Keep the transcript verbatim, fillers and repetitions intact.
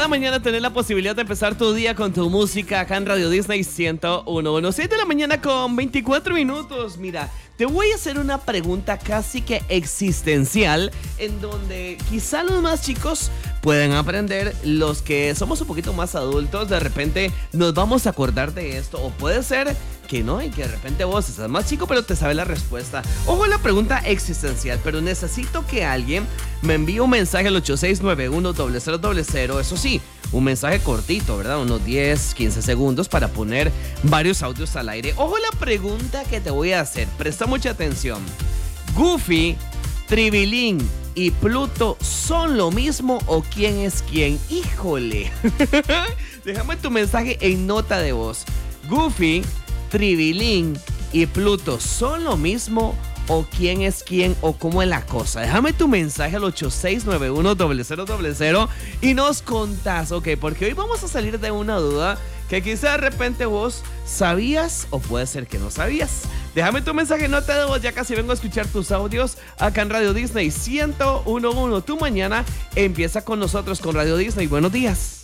la mañana tener la posibilidad de empezar tu día con tu música acá en Radio Disney ciento uno. seis de la mañana con veinticuatro minutos. Mira, te voy a hacer una pregunta casi que existencial, en donde quizá los más chicos pueden aprender, los que somos un poquito más adultos, de repente nos vamos a acordar de esto, o puede ser que no, y que de repente vos estás más chico pero te sabes la respuesta. Ojo a la pregunta existencial, pero necesito que alguien me envíe un mensaje al ocho seis nueve uno cero cero cero cero, eso sí, un mensaje cortito, ¿verdad? Unos diez, quince segundos para poner varios audios al aire. Ojo a la pregunta que te voy a hacer, presta mucha atención. ¿Goofy, Tribilín y Pluto son lo mismo o quién es quién? ¡Híjole! Déjame tu mensaje en nota de voz. ¿Goofy, Tribilín y Pluto son lo mismo o quién es quién o cómo es la cosa? Déjame tu mensaje al ocho seis nueve uno cero cero cero cero y nos contás, ok, porque hoy vamos a salir de una duda que quizá de repente vos sabías o puede ser que no sabías. Déjame tu mensaje en nota de voz, ya casi vengo a escuchar tus audios acá en Radio Disney ciento uno punto uno. Tu mañana empieza con nosotros con Radio Disney. Buenos días.